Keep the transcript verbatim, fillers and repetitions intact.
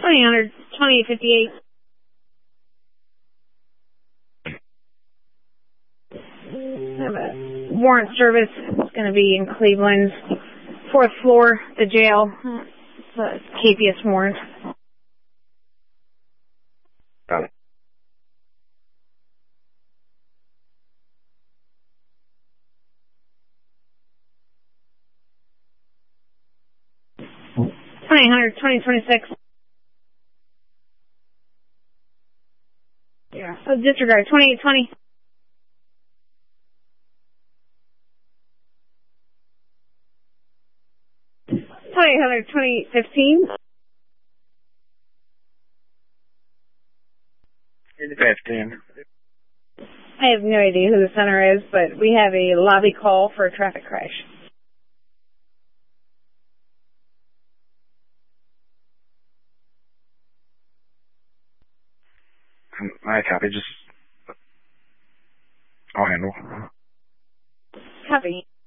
twenty hundred, twenty fifty-eight. Have a warrant service. It's going to be in Cleveland, fourth floor, the jail. It's a K P S warrant. Got it. twenty hundred, twenty twenty-six. Yeah. Oh, disregard. twenty-eight twenty. twenty-eight hundred, twenty-eight fifteen. fifteen. I have no idea who the center is, but we have a lobby call for a traffic crash. I copy. Just I'll handle. Copy.